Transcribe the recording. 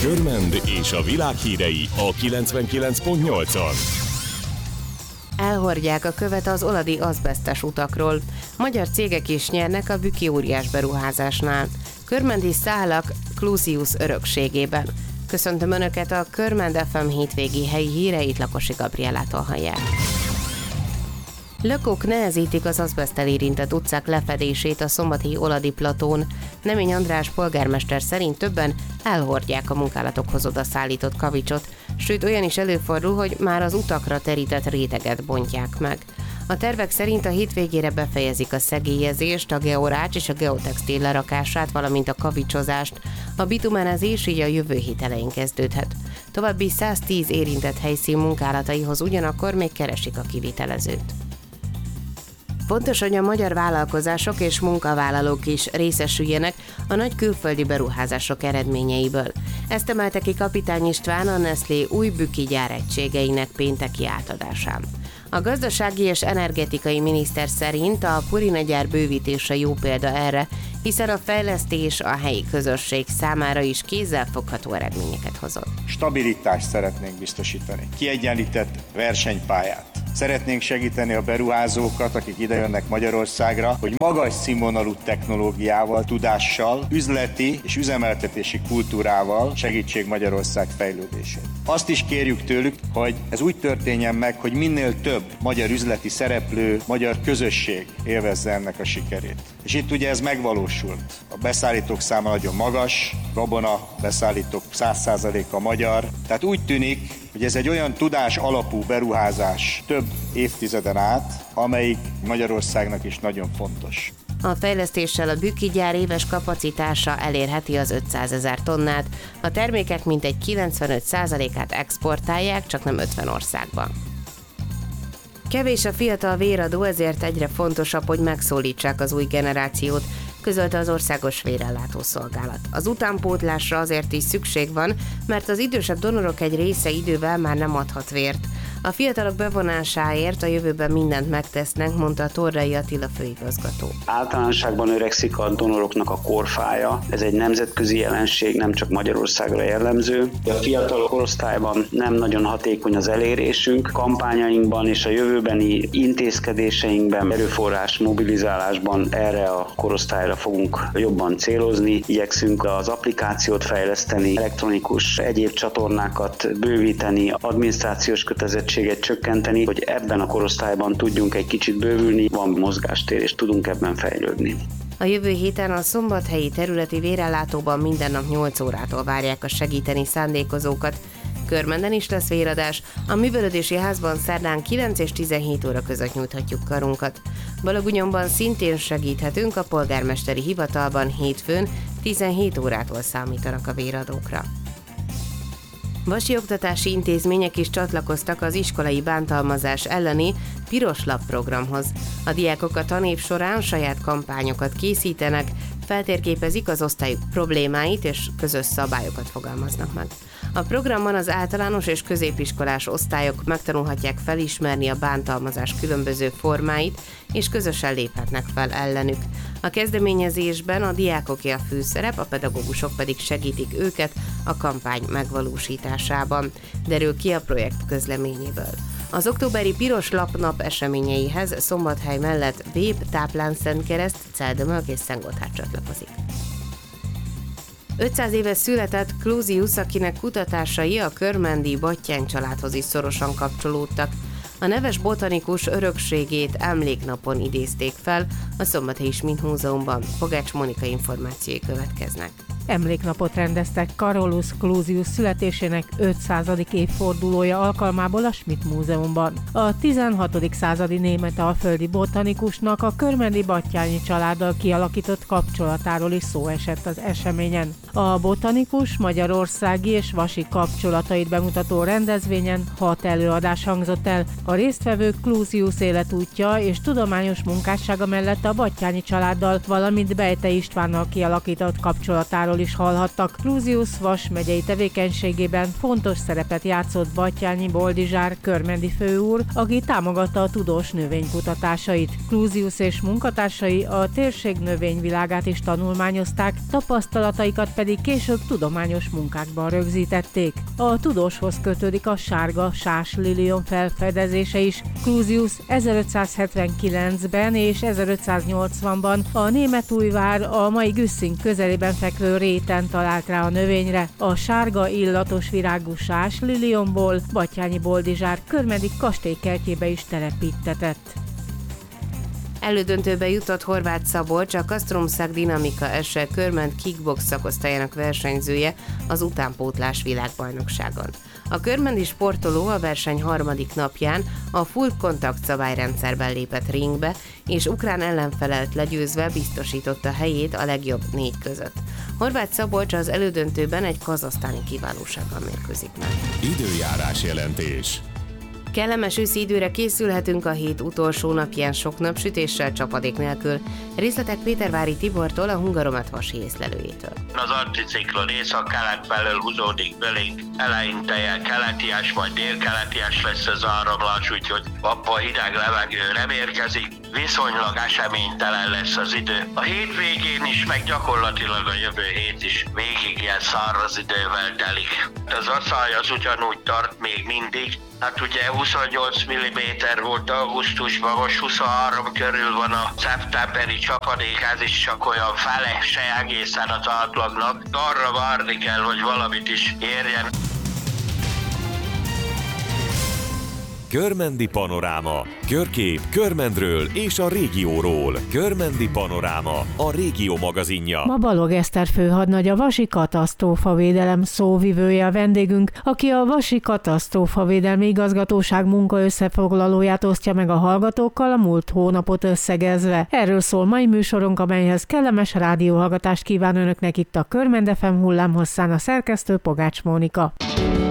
Körmend és a világ hírei a 99.8-on. Elhordják a követ az oladi azbesztes utakról. Magyar cégek is nyernek a Bükki óriás beruházásnál. Körmendi szálak Clusius örökségében. Köszöntöm Önöket, a Körmend FM hétvégi helyi híreit Lakosi Gabriellától hallják. Lakók nehezítik az azbeszttel érintett utcák lefedését a szombathelyi oladi platón. Nemény András polgármester szerint többen elhordják a munkálatokhoz oda szállított kavicsot, sőt olyan is előfordul, hogy már az utakra terített réteget bontják meg. A tervek szerint a hétvégére befejezik a szegélyezést, a georács és a geotextil lerakását, valamint a kavicsozást. A bitumenezés így a jövő hét elején kezdődhet. További 110 érintett helyszín munkálataihoz ugyanakkor még keresik a kivitelezőt. Fontos, hogy a magyar vállalkozások és munkavállalók is részesüljenek a nagy külföldi beruházások eredményeiből. Ezt emelte ki Kapitány István a Nestlé új bükki gyáregységeinek pénteki átadásán. A gazdasági és energetikai miniszter szerint a Purina gyár bővítése jó példa erre, hiszen a fejlesztés a helyi közösség számára is kézzelfogható eredményeket hozott. Stabilitást szeretnénk biztosítani, kiegyenlített versenypályát. Szeretnénk segíteni a beruházókat, akik idejönnek Magyarországra, hogy magas színvonalú technológiával, tudással, üzleti és üzemeltetési kultúrával segítsék Magyarország fejlődését. Azt is kérjük tőlük, hogy ez úgy történjen meg, hogy minél több magyar üzleti szereplő, magyar közösség élvezze ennek a sikerét. És itt ugye ez megvalósult. A beszállítók száma nagyon magas, gabona beszállítók 100%-a magyar. Tehát úgy tűnik, hogy ez egy olyan tudás alapú beruházás több évtizeden át, amelyik Magyarországnak is nagyon fontos. A fejlesztéssel a bükki gyár éves kapacitása elérheti az 500 000 tonnát, a termékek mintegy 95%-át exportálják, csak nem 50 országban. Kevés a fiatal véradó, ezért egyre fontosabb, hogy megszólítsák az új generációt, közölte az Országos Vérellátó Szolgálat. Az utánpótlásra azért is szükség van, mert az idősebb donorok egy része idővel már nem adhat vért. A fiatalok bevonásáért a jövőben mindent megtesznek, mondta Torrai Attila főigazgató. Általánosságban öregszik a donoroknak a korfája. Ez egy nemzetközi jelenség, nem csak Magyarországra jellemző. A fiatal korosztályban nem nagyon hatékony az elérésünk. Kampányainkban és a jövőbeni intézkedéseinkben, erőforrás mobilizálásban erre a korosztályra fogunk jobban célozni. Igyekszünk az applikációt fejleszteni, elektronikus egyéb csatornákat bővíteni, adminisztrációs kötelezettséget csökkenteni, hogy ebben a korosztályban tudjunk egy kicsit bővülni, van mozgástér és tudunk ebben fejlődni. A jövő héten a szombathelyi területi vérellátóban minden nap 8 órától várják a segíteni szándékozókat. Körmenden is lesz véradás, a művelődési házban szerdán 9 és 17 óra között nyújthatjuk karunkat. Balagunyonban szintén segíthetünk, a polgármesteri hivatalban hétfőn 17 órától számítanak a véradókra. Vasi oktatási intézmények is csatlakoztak az iskolai bántalmazás elleni Piros Lap programhoz. A diákok a tanév során saját kampányokat készítenek, feltérképezik az osztályuk problémáit és közös szabályokat fogalmaznak meg. A programban az általános és középiskolás osztályok megtanulhatják felismerni a bántalmazás különböző formáit, és közösen léphetnek fel ellenük. A kezdeményezésben a diákoké a főszerep, a pedagógusok pedig segítik őket a kampány megvalósításában, derül ki a projekt közleményéből. Az októberi Piros Lapnap eseményeihez Szombathely mellett Vép, Táplán-Szentkereszt, Celldömölk és Szentgotthárd csatlakozik. 500 éve született Clusius, akinek kutatásai a körmendi Batthyány családhoz is szorosan kapcsolódtak. A neves botanikus örökségét emléknapon idézték fel, a Szombathelyi Schmidt Múzeumban. Pogács Mónika információi következnek. Emléknapot rendeztek Carolus Clusius születésének 500. évfordulója alkalmából a Schmidt Múzeumban. A 16. századi német alföldi botanikusnak a körmendi Batthyányi családdal kialakított kapcsolatáról is szó esett az eseményen. A botanikus magyarországi és vasi kapcsolatait bemutató rendezvényen 6 előadás hangzott el. A résztvevők Clusius életútja és tudományos munkássága mellett a Batthyányi családdal, valamint Bejte Istvánnal kialakított kapcsolatáról Csapáról is hallhattak. Clusius Vas megyei tevékenységében fontos szerepet játszott Batthyány Boldizsár körmendi főúr, aki támogatta a tudós növénykutatásait. Clusius és munkatársai a térség növényvilágát is tanulmányozták, tapasztalataikat pedig később tudományos munkákban rögzítették. A tudóshoz kötődik a sárga sáslilion felfedezése is. Clusius 1579-ben és 1580-ban a Németújvár a mai Güsszing közelében fekvő réten talált rá a növényre. A sárga illatos virágú sáslilionból Batthyány Boldizsár körmendi kastélykertjébe is telepítetett. Elődöntőbe jutott Horváth Szabolcs, a Castrumszag Dinamika SL körment kickbox szakosztályának versenyzője az utánpótlás világbajnokságon. A körmendi sportoló a verseny harmadik napján a full kontakt szabályrendszerben lépett ringbe, és ukrán ellenfelet legyőzve biztosította helyét a legjobb 4 között. Horváth Szabolcs az elődöntőben egy kazahsztáni kiválósággal mérkőzik meg. Időjárás jelentés. Kellemes őszi időre készülhetünk a hét utolsó napján sok napsütéssel, csapadék nélkül. Részletek Pétervári Tibortól, a Hungaromet Vasi észlelőjétől. Az anticiklon észak-kelet felől húzódik belénk, eleinte keletiás, majd délkeletiás lesz az áramlás, úgyhogy abban hideg levegő nem érkezik, viszonylag eseménytelen lesz az idő. A hétvégén is, meg gyakorlatilag a jövő hét is végig ilyen száraz idővel telik. Az asszály az ugyanúgy tart még mindig. Hát ugye 28 mm volt augusztusban, most 23 körül van a szeptemberi csapadék, ez is csak olyan fele se egészen az átlagnak. Arra várni kell, hogy valamit is érjen. Körmendi panoráma. Körkép Körmendről és a régióról. Körmendi panoráma, a régió magazinja. Ma Balog Eszter főhadnagy, a Vasi Katasztrófavédelem szóvivője a vendégünk, aki a Vasi Katasztrófavédelmi Igazgatóság munkaösszefoglalóját osztja meg a hallgatókkal a múlt hónapot összegezve. Erről szól mai műsorunk, amelyhez kellemes rádióhallgatást kíván önöknek itt a Körmend FM hullámhosszán a szerkesztő Pogács Mónika.